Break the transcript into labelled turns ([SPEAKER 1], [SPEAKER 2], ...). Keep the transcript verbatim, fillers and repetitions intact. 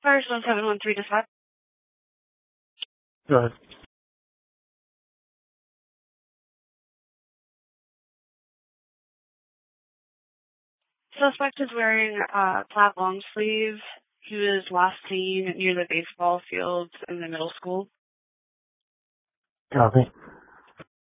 [SPEAKER 1] First one seven one three dispatch.
[SPEAKER 2] Go ahead.
[SPEAKER 1] Suspect is wearing a plaid long sleeve. He was last seen near the baseball fields in the middle school.
[SPEAKER 2] Copy.